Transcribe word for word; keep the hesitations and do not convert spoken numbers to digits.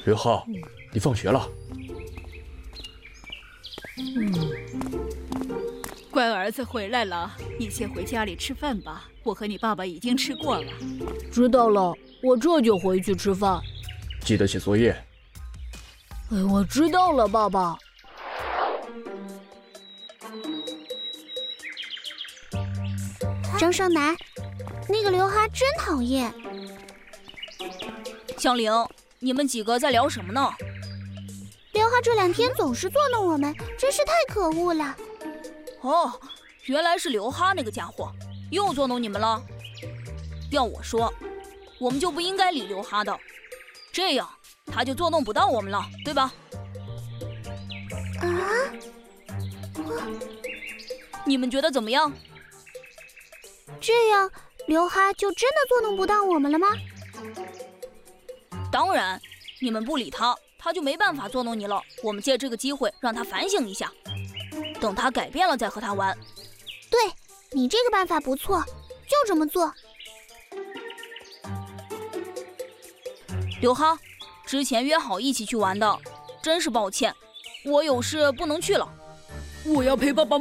刘浩，你放学了。 嗯，乖儿子回来了，你先回家里吃饭吧。我和你爸爸已经吃过了。 知道了，我这就回去吃饭。 记得写作业。 哎，我知道了，爸爸。 张胜男，那个刘哈真讨厌。 香菱，你们几个在聊什么呢？ 刘哈这两天总是捉弄我们，真是太可恶了。 哦，原来是刘哈那个家伙又捉弄你们了。要我说，我们就不应该理刘哈的，这样他就捉弄不到我们了，对吧？ 啊？我你们觉得怎么样？ 这样刘哈就真的捉弄不到我们了吗？ 当然，你们不理他，他就没办法捉弄你了。我们借这个机会让他反省一下，等他改变了再和他玩。 对，你这个办法不错，就这么做。 刘哈，之前约好一起去玩的，真是抱歉，我有事不能去了。 我要陪爸爸